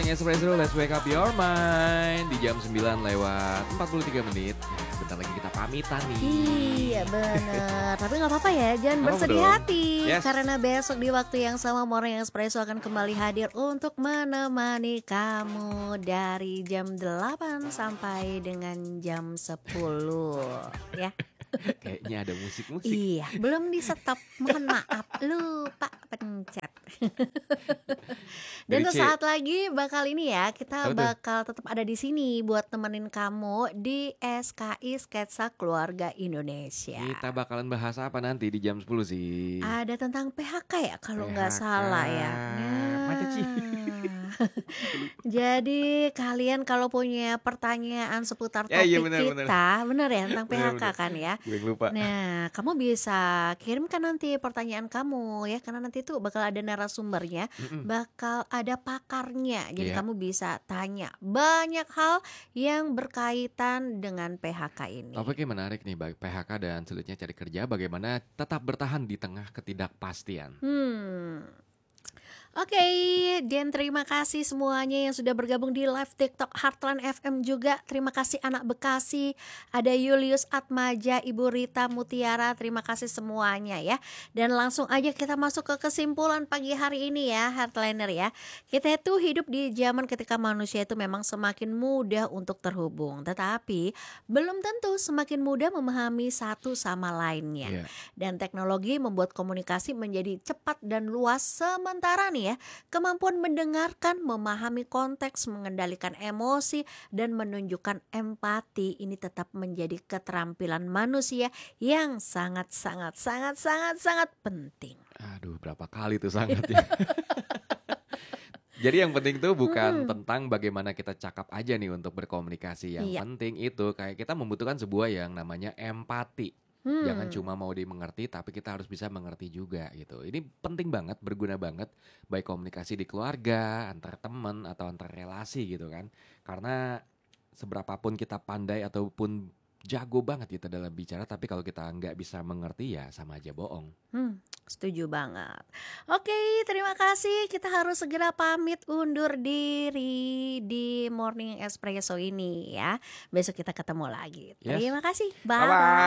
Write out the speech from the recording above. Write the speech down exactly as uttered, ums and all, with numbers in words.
Morning Espresso, let's wake up your mind. Di jam sembilan lewat empat puluh tiga menit. Ya, bentar lagi kita pamitan nih. Iya bener. Tapi gak apa-apa ya, jangan Nggak apa-apa bersedih dong. hati. Yes. Karena besok di waktu yang sama Morning Espresso akan kembali hadir untuk menemani kamu dari jam delapan sampai dengan jam sepuluh. Ya. Kayaknya ada musik-musik. Iya, belum di stop. Mohon maaf, lupa pencet. Dan Dari C. sesaat lagi bakal ini ya, kita Apa tuh? bakal tetap ada di sini buat temenin kamu di S K I Sketsa Keluarga Indonesia. Kita bakalan bahas apa nanti di jam sepuluh sih? Ada tentang P H K ya kalau nggak P H K. salah ya. Masa sih? Jadi kalian kalau punya pertanyaan seputar Ya, topik iya, benar, benar. kita, benar ya tentang P H K Benar, benar. kan ya. Gue yang lupa. Nah, kamu bisa kirimkan nanti pertanyaan kamu ya, karena nanti tuh bakal ada narasumbernya, Mm-mm. bakal ada pakarnya. Jadi Iya. kamu bisa tanya banyak hal yang berkaitan dengan P H K ini. Topiknya menarik nih, P H K dan sulitnya cari kerja. Bagaimana tetap bertahan di tengah ketidakpastian. Hmm. Oke, dan terima kasih semuanya yang sudah bergabung di live TikTok Heartland F M juga. Terima kasih anak Bekasi, ada Julius Atmaja, Ibu Rita Mutiara, terima kasih semuanya ya. Dan langsung aja kita masuk ke kesimpulan pagi hari ini ya, Heartlander ya. Kita itu hidup di zaman ketika manusia itu memang semakin mudah untuk terhubung, tetapi belum tentu semakin mudah memahami satu sama lainnya. Iya. Dan teknologi membuat komunikasi menjadi cepat dan luas, sementara nih ya, kemampuan mendengarkan, memahami konteks, mengendalikan emosi, dan menunjukkan empati ini tetap menjadi keterampilan manusia yang sangat sangat sangat sangat sangat penting. Aduh, berapa kali tuh sangat ya. Jadi yang penting tuh bukan Hmm. tentang bagaimana kita cakap aja nih untuk berkomunikasi. Yang Iya. penting itu kayak kita membutuhkan sebuah yang namanya empati. Hmm. Jangan cuma mau dimengerti, tapi kita harus bisa mengerti juga gitu. Ini penting banget, berguna banget, baik komunikasi di keluarga, antar teman atau antar relasi gitu kan. Karena seberapapun kita pandai ataupun jago banget kita dalam bicara, tapi kalau kita nggak bisa mengerti ya sama aja bohong. Hmm, setuju banget. Oke, terima kasih. Kita harus segera pamit undur diri di Morning Espresso ini ya. Besok kita ketemu lagi. Yes. Terima kasih. Bye-bye. Bye.